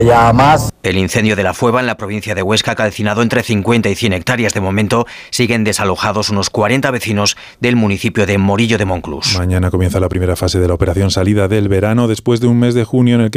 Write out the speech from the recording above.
Ya más. El incendio de la Fueva en la provincia de Huesca ha calcinado entre 50 y 100 hectáreas. De momento siguen desalojados unos 40 vecinos del municipio de Morillo de Monclús. Mañana comienza la primera fase de la operación salida del verano, después de un mes de junio en el que